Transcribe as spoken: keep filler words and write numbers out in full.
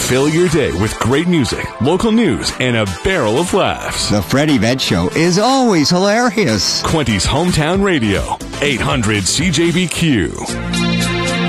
Fill your day with great music, local news, and a barrel of laughs. The Freddie Vett Show is always hilarious. Quinty's Hometown Radio, eight hundred C J B Q.